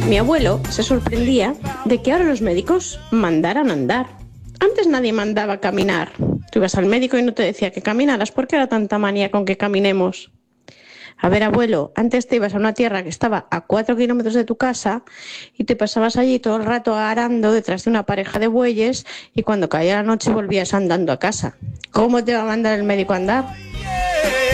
Mi abuelo se sorprendía de que ahora los médicos mandaran andar. Antes nadie mandaba caminar. Tú ibas al médico y no te decía que caminaras. ¿Por qué era tanta manía con que caminemos? A ver, abuelo, antes te ibas a una tierra que estaba a 4 kilómetros de tu casa y te pasabas allí todo el rato arando detrás de una pareja de bueyes y cuando caía la noche volvías andando a casa. ¿Cómo te va a mandar el médico a andar?